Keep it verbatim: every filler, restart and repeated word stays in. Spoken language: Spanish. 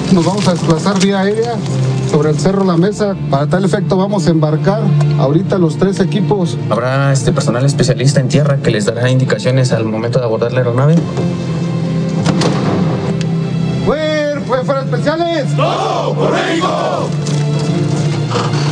nos vamos a desplazar vía aérea sobre el Cerro La Mesa. Para tal efecto vamos a embarcar ahorita los tres equipos. ¿Habrá este personal especialista en tierra que les dará indicaciones al momento de abordar la aeronave? ¡Fuera, fuera especiales! ¡Todo por México!